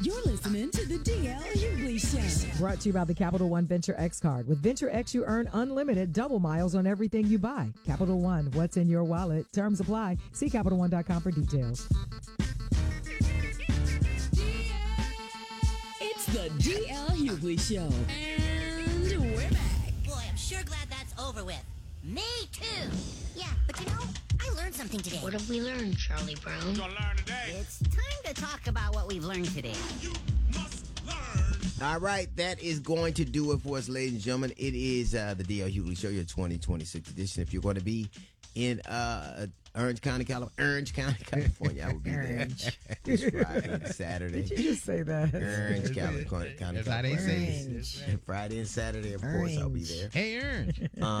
You're listening to the DL Hughley Show. Brought to you by the Capital One Venture X card. With Venture X, you earn unlimited double miles on everything you buy. Capital One, what's in your wallet? Terms apply. See CapitalOne.com for details. It's the DL Hughley Show. And we're back. Boy, I'm sure glad that's over with. Me too. Yeah, but I learned something today. What have we learned, Charlie Brown? You're gonna learn today. It's time to talk about what we've learned today. You must learn. All right, that is going to do it for us, ladies and gentlemen. It is the D.L. Hughley Show, your 2026 edition. If you're going to be in Orange County, California, I will be there. This Friday and Saturday. Did you just say that? Orange County, California. Friday and Saturday, of course, I'll be there. Hey, Orange.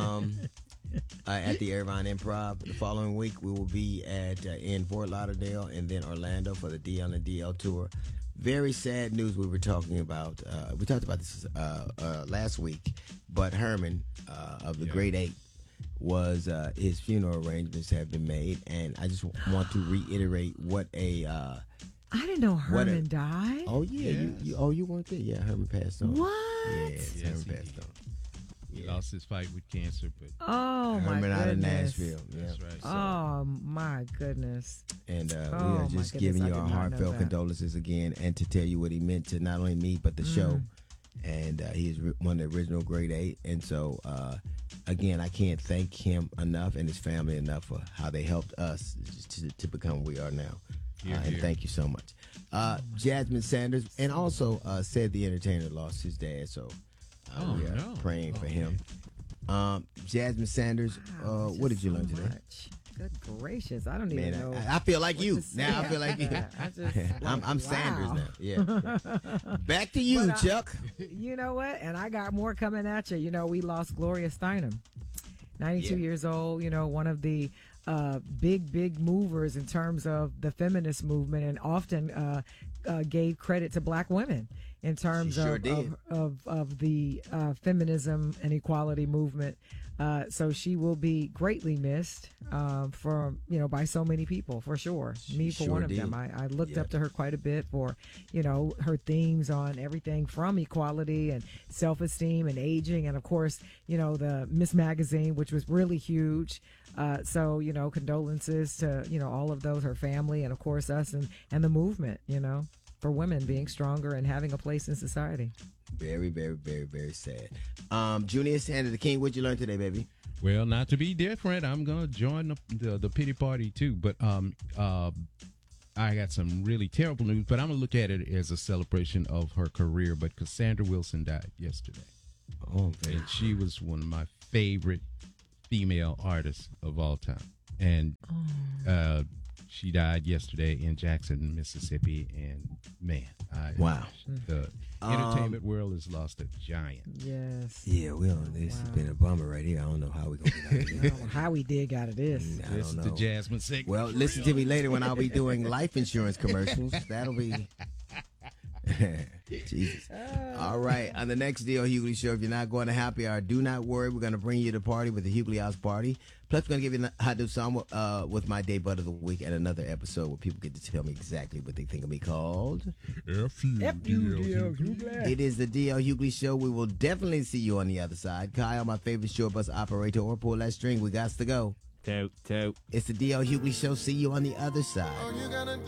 At the Irvine Improv. The following week, we will be in Fort Lauderdale and then Orlando for the DL and DL tour. Very sad news we were talking about. We talked about this last week, but Herman of the Great Eight was his funeral arrangements have been made, and I just want to reiterate what a I didn't know Herman died. Oh yeah, you weren't there. Yeah, Herman passed on. What? Yeah, Herman passed on. He lost his fight with cancer, but Oh my Herman goodness! out of Nashville. Yeah. that's right. Oh my goodness! And we Oh, are my just goodness, giving I you did our not know heartfelt that. condolences again, and to tell you what he meant to not only me but the show. And he is one of the original Great Eight. And so, again, I can't thank him enough and his family enough for how they helped us to become who we are now. And thank you so much. Jasmine Sanders, and also Said the Entertainer lost his dad, so we are praying for him. Jasmine Sanders, what did you learn today? Much. Good gracious! I don't even know. I feel like you to say now. I feel like you. I just, I'm wow. Sanders now. Yeah. Back to you, But, Chuck. You know what? And I got more coming at you. We lost Gloria Steinem, 92 years old. One of the big movers in terms of the feminist movement, and often gave credit to black women in terms of the feminism and equality movement. So she will be greatly missed by so many people, for sure. Me for one of them. I looked up to her quite a bit for, her themes on everything from equality and self-esteem and aging. And of course, the Miss Magazine, which was really huge. So, condolences to, all of those, her family, and of course us and the movement, for women being stronger and having a place in society. Very, very, very, very sad. Junior Sanders, the King, what'd you learn today, baby? Well, not to be different, I'm going to join the pity party too. But I got some really terrible news, but I'm going to look at it as a celebration of her career. But Cassandra Wilson died yesterday. Oh, man. And she was one of my favorite female artists of all time. And she died yesterday in Jackson, Mississippi. And man, wow. The entertainment world has lost a giant. Yes. Yeah, this has been a bummer right here. I don't know how we're going to get out of I this. don't know how we did out of this. I don't Listen know. to Jasmine segment. Well, listen to me later when I'll be doing life insurance commercials. That'll be... Jesus. All right. On the next DL Hughley Show, if you're not going to happy hour, do not worry. We're going to bring you to the party with the Hughley House Party. Plus, we're going to give you a hot new song with my day butt of the week and another episode where people get to tell me exactly what they think of me called. It is the DL Hughley Show. We will definitely see you on the other side. Kyle, my favorite short bus operator, or pull that string. We got to go. Toot. It's the DL Hughley Show. See you on the other side.